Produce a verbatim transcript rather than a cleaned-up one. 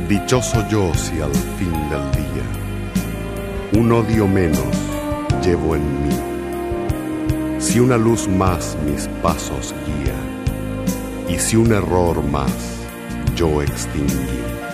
Dichoso yo si al fin del día un odio menos llevo en mí, si una luz más mis pasos guía y si un error más yo extinguí.